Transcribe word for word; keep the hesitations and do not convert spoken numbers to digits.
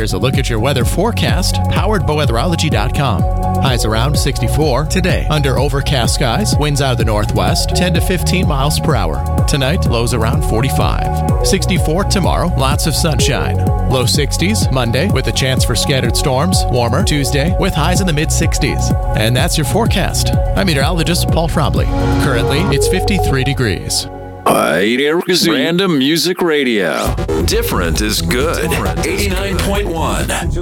Here's a look at your weather forecast, powered by weatherology dot com. Highs around sixty-four today. Under overcast skies, winds out of the northwest, ten to fifteen miles per hour. Tonight, lows around forty-five. sixty-four tomorrow, lots of sunshine. Low sixties Monday with a chance for scattered storms. Warmer Tuesday with highs in the mid-sixties. And that's your forecast. I'm meteorologist Paul Trombley. Currently, it's fifty-three degrees. Random Music Radio. Different is good. eighty-nine point one.